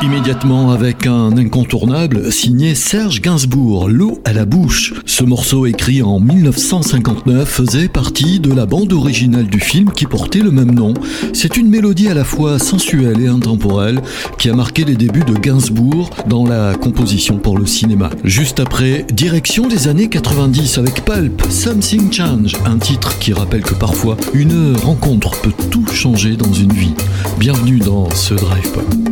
Immédiatement avec un incontournable signé Serge Gainsbourg, L'eau à la bouche. Ce morceau écrit en 1959 faisait partie de la bande originale du film qui portait le même nom. C'est une mélodie à la fois sensuelle et intemporelle qui a marqué les débuts de Gainsbourg dans la composition pour le cinéma. Juste après, direction des années 90 avec Pulp, Something Change, un titre qui rappelle que parfois une rencontre peut tout changer dans une vie. Bienvenue dans ce Drive Pop.